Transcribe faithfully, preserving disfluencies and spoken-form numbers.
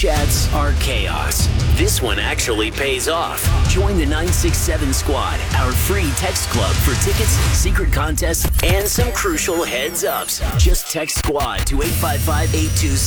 chats are chaos. This one actually pays off. Join the nine six seven Squad, our free text club for tickets, secret contests, and some crucial heads ups. Just text Squad to eight five five, eight two